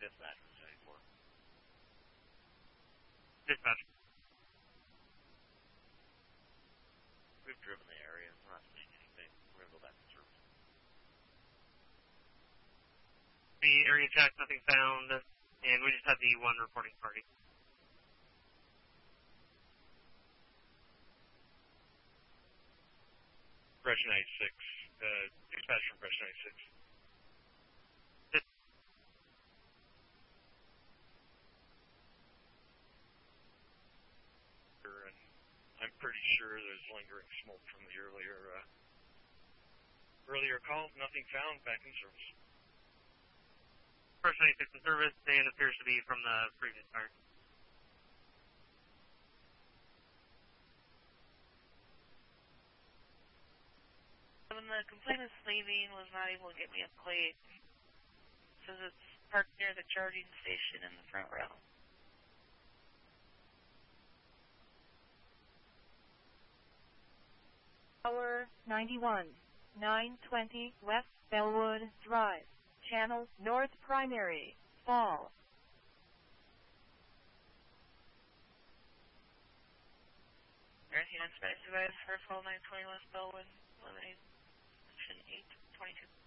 Dispatch from 74. Dispatch. We've driven the area. We're not seeing anything. We're going to go back to service. The area check, nothing found, and we just had the one reporting party. Fresh 96, dispatch from Fresh 96. And I'm pretty sure there's lingering smoke from the earlier call. Nothing found. Back in service. Fresh 96 in service, and appears to be from the previous fire. When the complainant leaving was not able to get me a plate. It says it's parked near the charging station in the front row. Tower 91, 920 West Bellwood Drive, Channel North Primary, Fall. Everything on Spanish device for Fall 920 West Bellwood, 11 822.